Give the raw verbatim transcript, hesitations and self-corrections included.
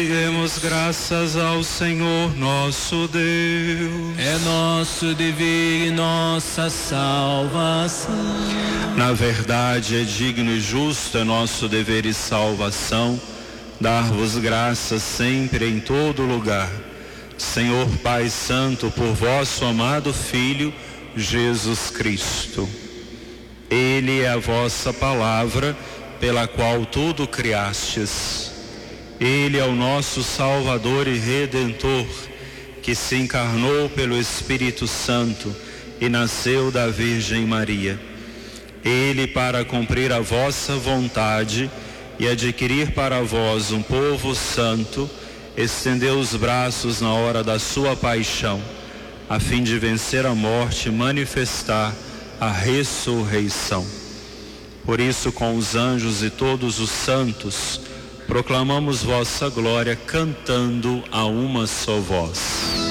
Demos graças ao Senhor nosso Deus. É nosso dever e nossa salvação. Na verdade, é digno e justo, é nosso dever e salvação, dar-vos graças sempre em todo lugar. Senhor Pai Santo, por vosso amado Filho, Jesus Cristo. Ele é a vossa palavra, pela qual tudo criastes. Ele é o nosso Salvador e Redentor, que se encarnou pelo Espírito Santo e nasceu da Virgem Maria. Ele, para cumprir a vossa vontade e adquirir para vós um povo santo, estendeu os braços na hora da sua paixão, a fim de vencer a morte e manifestar a ressurreição. Por isso, com os anjos e todos os santos, proclamamos vossa glória cantando a uma só voz.